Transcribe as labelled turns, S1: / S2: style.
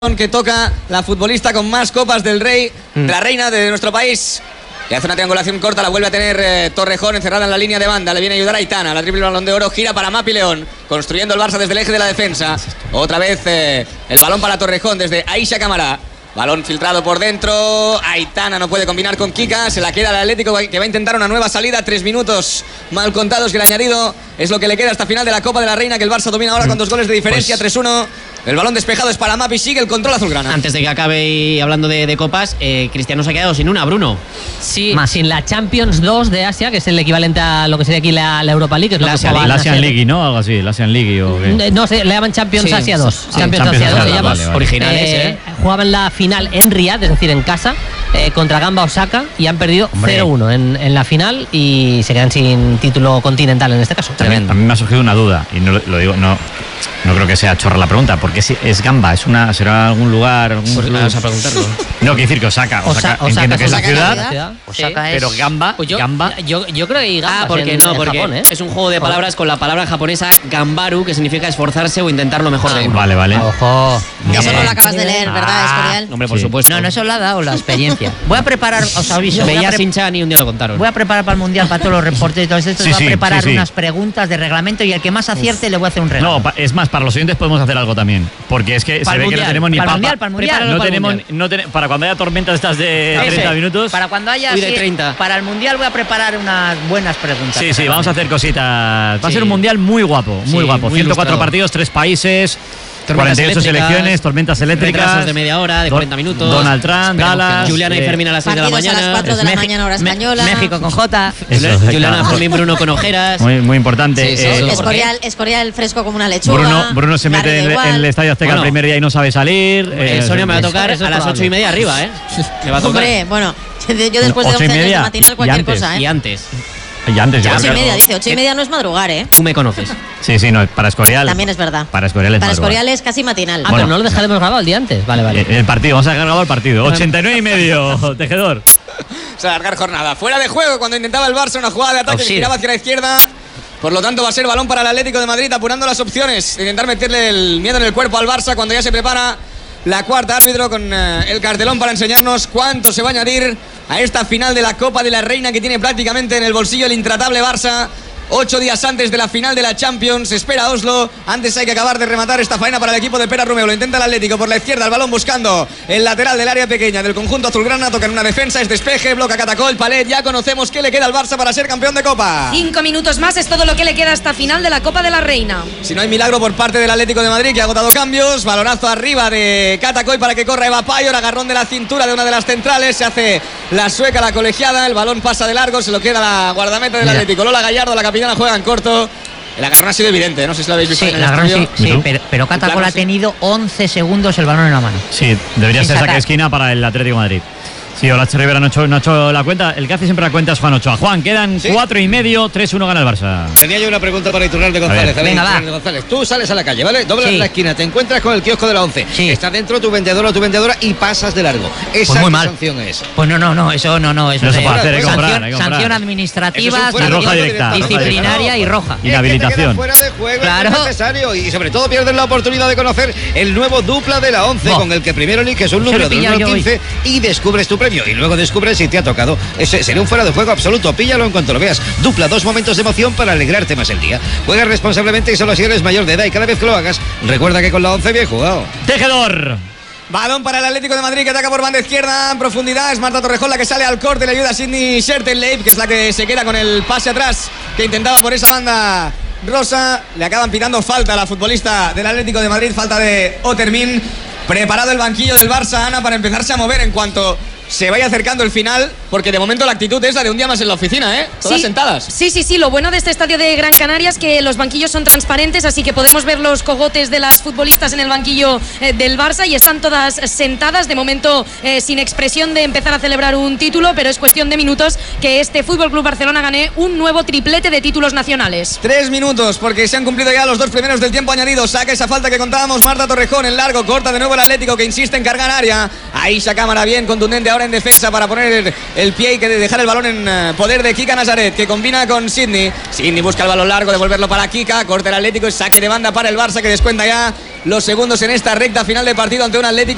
S1: Que toca la futbolista con más copas del Rey, de la reina de nuestro país. Le hace una triangulación corta, la vuelve a tener Torrejón encerrada en la línea de banda. Le viene a ayudar a Aitana, la triple balón de oro, gira para Mapi León, construyendo el Barça desde el eje de la defensa. Otra vez el balón para Torrejón desde Aisha Cámara. Balón filtrado por dentro. Aitana no puede combinar con Kika. Se la queda el Atlético, que va a intentar una nueva salida. 3 minutos mal contados que el añadido es lo que le queda hasta final de la Copa de la Reina, que el Barça domina ahora con 2 goles de diferencia, 3-1. El balón despejado es para Mapi, sigue el control azulgrana.
S2: Antes de que acabe y hablando de copas, Cristiano se ha quedado sin una, Bruno.
S3: Sí, más sin la Champions 2 de Asia, que es el equivalente a lo que sería aquí la Europa League, que es
S4: la Asian League, ¿no? Algo así, la Asian League o qué.
S3: No sé, le llaman Champions Asia 2.
S4: Sí, Champions Asia 2, se
S2: vale. Originales,
S3: jugaban la final en Riyadh, es decir, en casa, contra Gamba Osaka, y han perdido 0-1 en la final y se quedan sin título continental en este caso.
S4: Tremendo. A mí me ha surgido una duda, y no lo digo, no creo que sea chorra la pregunta, porque si es Gamba, ¿será algún lugar?
S2: Pues vamos a preguntarlo.
S4: No, quiero decir que Osaka entiendo que es la ciudad,
S3: Osaka es,
S4: pero Gamba,
S3: pues yo creo que Gamba
S2: porque Japón, es un juego de palabras con la palabra japonesa Gambaru, que significa esforzarse o intentar lo mejor de uno.
S4: Vale.
S3: Ojo.
S5: Eso no lo acabas de leer, ¿verdad, Escorial?
S2: Hombre, por supuesto.
S3: No, eso lo ha dado la experiencia. Voy a preparar, os aviso.
S2: Veía Sinchan y un día lo contaron.
S3: Voy a preparar para el Mundial, para todos los reportes y todo esto. Voy a preparar unas preguntas de reglamento y el que más acierte le voy a hacer un regalo.
S4: No, es más, para los oyentes podemos hacer algo también, porque es que se ve que no tenemos ni
S3: para el Mundial.
S4: Para cuando haya tormentas estas de 30 minutos.
S3: Para cuando haya
S2: de 30.
S3: Para el Mundial voy a preparar unas buenas preguntas.
S4: Sí, vamos a hacer cositas. Va a ser un Mundial muy guapo, muy guapo. 104
S2: ilustrado.
S4: partidos, 3 países.
S2: Tormentas
S4: 48 selecciones, tormentas eléctricas.
S2: Retrasos de media hora, de 40 minutos.
S4: Donald Trump, Dallas.
S2: Juliana y Fermín a las 6 de la mañana.
S5: A las 4 de la mañana, hora española.
S3: México con J.
S2: Juliana, Fermín, Bruno con ojeras.
S4: Muy importante.
S5: Escorial fresco como una lechuga.
S4: Bruno se mete en el Estadio Azteca el primer día y no sabe salir.
S2: Sonia me va a tocar a las 8:30 arriba, Me va a tocar.
S5: Hombre, bueno, yo después de 11 años de matinal cualquier cosa,
S2: Y antes.
S4: Y antes,
S5: 8:30, dice. 8:30 no es madrugar,
S2: Tú me conoces.
S4: Sí, no, para Escorial.
S5: También es verdad.
S4: Para Escorial
S5: es casi matinal.
S3: Pero no lo dejaremos grabado el día antes. Vale.
S4: El partido, vamos a dejar grabado el partido. 89,5, Tejedor.
S1: Se va a alargar jornada. Fuera de juego cuando intentaba el Barça una jugada de ataque que giraba hacia la izquierda. Por lo tanto va a ser balón para el Atlético de Madrid, apurando las opciones. Intentar meterle el miedo en el cuerpo al Barça cuando ya se prepara la cuarta árbitro con el cartelón para enseñarnos cuánto se va a añadir a esta final de la Copa de la Reina, que tiene prácticamente en el bolsillo el intratable Barça. 8 días antes de la final de la Champions, espera Oslo. Antes hay que acabar de rematar esta faena para el equipo de Pera Romeo. Lo intenta el Atlético por la izquierda, el balón buscando el lateral del área pequeña del conjunto azulgrana. Toca en una defensa, es despeje, bloca Catacol, Palet. Ya conocemos qué le queda al Barça para ser campeón de Copa.
S6: 5 minutos más es todo lo que le queda hasta final de la Copa de la Reina.
S1: Si no hay milagro por parte del Atlético de Madrid, que ha agotado cambios. Balonazo arriba de Catacol para que corra Eva Payor. Agarrón de la cintura de una de las centrales. Se hace la sueca, la colegiada. El balón pasa de largo, se lo queda la guardameta del Atlético. Lola Gallardo, la capitana, juega en corto. El agarrón ha sido evidente, no sé si lo habéis visto.
S3: Sí, el agarrón sí, pero Catacol ha tenido 11 segundos el balón en la mano.
S4: Sí, debería ser saque de esquina para el Atlético de Madrid. Sí, Olache Rivera no ha hecho la cuenta. El que hace siempre la cuenta es Juan Ochoa. Juan, quedan 4,5, 3-1 gana el Barça.
S7: Tenía yo una pregunta para Iturralde González.
S3: Venga, va.
S7: González, tú sales a la calle, ¿vale? Doblas la esquina, te encuentras con el kiosco de la 11.
S3: Sí.
S7: Está dentro tu vendedor o tu vendedora y pasas de largo. ¿Esa
S3: muy mal.
S7: sanción es?
S3: Pues no, eso no.
S4: No se puede hacer, hay que comprar.
S3: Sanción administrativa,
S7: Eso es
S4: roja directa,
S3: disciplinaria y roja.
S4: Inhabilitación.
S7: Fuera de juego,
S3: claro.
S7: Es necesario. Y sobre todo pierdes la oportunidad de conocer el nuevo dupla de la 11, con el que primero eliges un número del 1 al 15 y descubres tu premio. Y luego descubres si te ha tocado. Ese sería un fuera de juego absoluto. Píllalo en cuanto lo veas. Dupla, 2 momentos de emoción para alegrarte más el día. Juega responsablemente y solo si eres mayor de edad. Y cada vez que lo hagas, recuerda que con la 11 bien jugado.
S4: Tejedor.
S1: Balón para el Atlético de Madrid, que ataca por banda izquierda en profundidad. Es Marta Torrejón la que sale al corte. Le ayuda a Sidney Schertenleib, que es la que se queda con el pase atrás que intentaba por esa banda rosa. Le acaban pitando falta a la futbolista del Atlético de Madrid. Falta de Otermin. Preparado el banquillo del Barça, Ana, para empezarse a mover en cuanto se vaya acercando el final, porque de momento la actitud es la de un día más en la oficina, todas sentadas.
S6: Sí, lo bueno de este estadio de Gran Canaria es que los banquillos son transparentes, así que podemos ver los cogotes de las futbolistas en el banquillo del Barça y están todas sentadas, de momento sin expresión de empezar a celebrar un título, pero es cuestión de minutos que este FC Barcelona gane un nuevo triplete de títulos nacionales.
S1: 3 minutos, porque se han cumplido ya los 2 primeros del tiempo añadido. Saca esa falta que contábamos, Marta Torrejón en largo, corta de nuevo el Atlético, que insiste en cargar área. Aisha Cámara bien contundente ahora en defensa para poner el pie y que dejar el balón en poder de Kika Nazaret, que combina con Sidney. Sidney busca el balón largo, devolverlo para Kika, corta el Atlético y saque de banda para el Barça, que descuenta ya los segundos en esta recta final de partido ante un Atlético